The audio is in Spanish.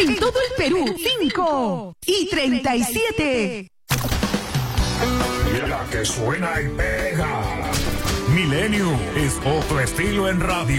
En todo el Perú, 5:37. Y la que suena y pega. Milenio es otro estilo en radio.